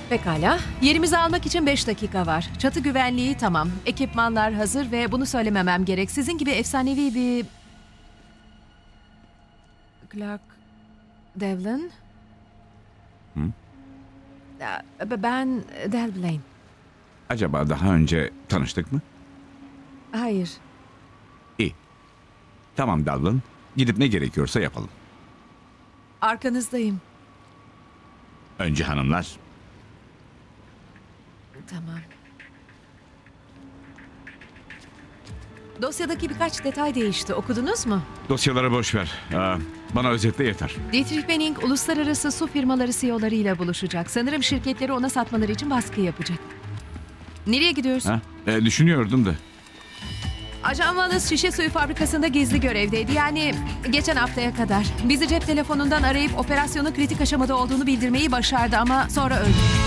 Pekala. Yerimizi almak için 5 dakika var. Çatı güvenliği tamam. Ekipmanlar hazır ve bunu söylememem gerek. Sizin gibi efsanevi bir... Clark Devlin? Hı? Ben Del Blaine. Acaba daha önce tanıştık mı? Hayır. İyi. Tamam Dalvin. Gidip ne gerekiyorsa yapalım. Arkanızdayım. Önce hanımlar. Tamam. Dosyadaki birkaç detay değişti. Okudunuz mu? Dosyaları boş ver. Bana özetle yeter. Dietrich Benning uluslararası su firmaları CEO'larıyla buluşacak. Sanırım şirketleri ona satmaları için baskı yapacak. Nereye gidiyorsun? Ha? Düşünüyordum da. Ajan Wallace şişe suyu fabrikasında gizli görevdeydi. Yani geçen haftaya kadar. Bizi cep telefonundan arayıp operasyonun kritik aşamada olduğunu bildirmeyi başardı ama sonra öldü.